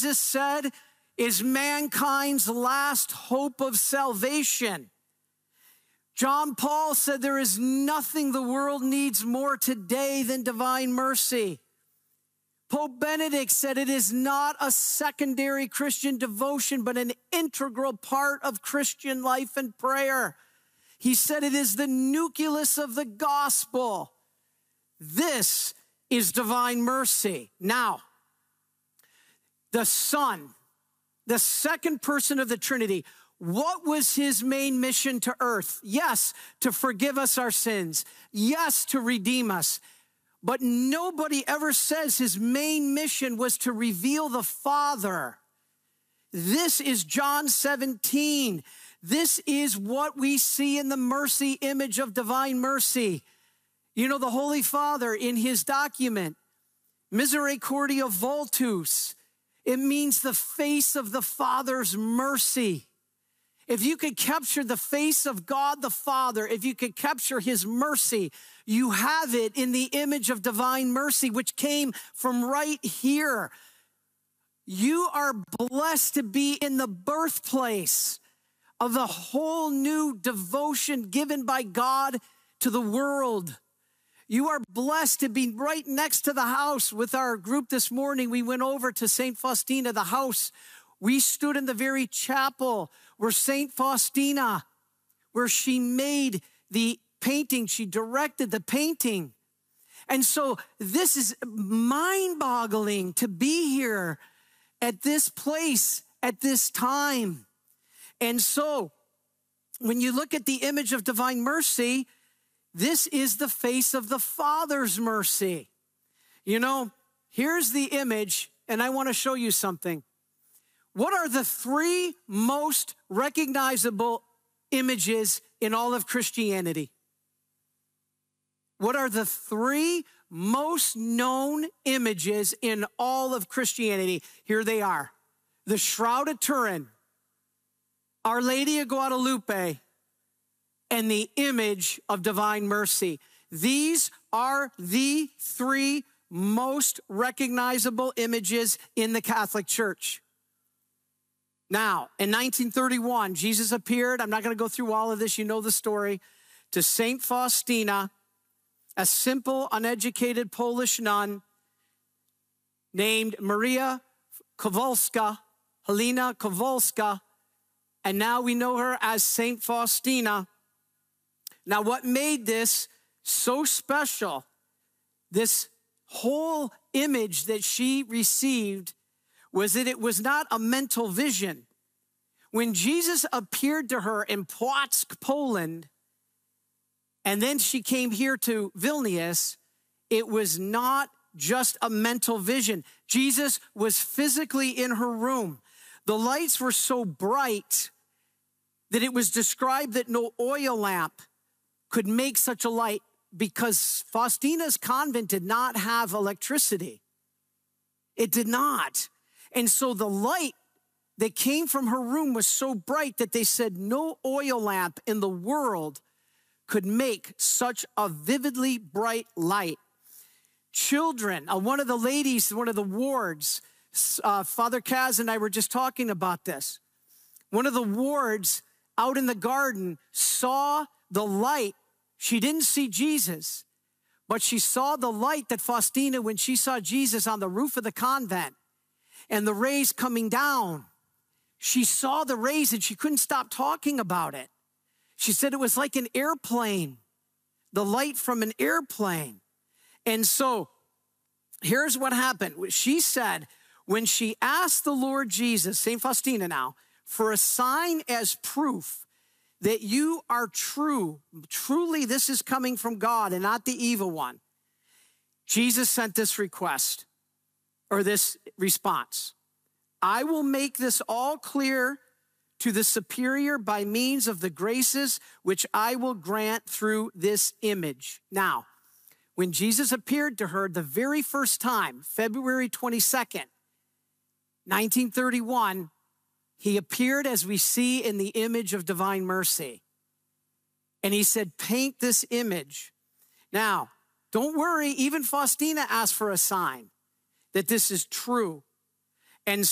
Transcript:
Jesus said is mankind's last hope of salvation. John Paul said there is nothing the world needs more today than divine mercy. Pope Benedict said it is not a secondary Christian devotion, but an integral part of Christian life and prayer. He said it is the nucleus of the gospel. This is divine mercy. Now, the Son, the second person of the Trinity, what was his main mission to earth? Yes, to forgive us our sins. Yes, to redeem us. But nobody ever says his main mission was to reveal the Father. This is John 17. This is what we see in the mercy image of divine mercy. You know, the Holy Father in his document, Misericordia Vultus, it means the face of the Father's mercy. If you could capture the face of God the Father, if you could capture his mercy, you have it in the image of divine mercy, which came from right here. You are blessed to be in the birthplace of a whole new devotion given by God to the world. You are blessed to be right next to the house. With our group this morning, we went over to St. Faustina, the house. We stood in the very chapel where St. Faustina, where she made the painting, she directed the painting. And so this is mind-boggling to be here at this place, at this time. And so when you look at the image of divine mercy, this is the face of the Father's mercy. You know, here's the image, and I want to show you something. What are the three most recognizable images in all of Christianity? What are the three most known images in all of Christianity? Here they are. The Shroud of Turin, Our Lady of Guadalupe, and the image of divine mercy. These are the three most recognizable images in the Catholic Church. Now, in 1931, Jesus appeared, I'm not going to go through all of this, you know the story, to St. Faustina, a simple, uneducated Polish nun named Maria Kowalska, Helena Kowalska, and now we know her as St. Faustina. Now, what made this so special, this whole image that she received, was that it was not a mental vision. When Jesus appeared to her in Płock, Poland, and then she came here to Vilnius, it was not just a mental vision. Jesus was physically in her room. The lights were so bright that it was described that no oil lamp could make such a light because Faustina's convent did not have electricity. It did not. And so the light that came from her room was so bright that they said no oil lamp in the world could make such a vividly bright light. Children, one of the ladies, one of the wards, Father Kaz and I were just talking about this. One of the wards out in the garden saw the light. She didn't see Jesus, but she saw the light that Faustina, when she saw Jesus on the roof of the convent and the rays coming down, she saw the rays and she couldn't stop talking about it. She said it was like an airplane, the light from an airplane. And so here's what happened. She said when she asked the Lord Jesus, St. Faustina now, for a sign as proof that you are true, truly this is coming from God and not the evil one, Jesus sent this request or this response. I will make this all clear to the superior by means of the graces which I will grant through this image. Now, when Jesus appeared to her the very first time, February 22nd, 1931, he appeared as we see in the image of divine mercy. And he said, paint this image. Now, don't worry, even Faustina asked for a sign that this is true. And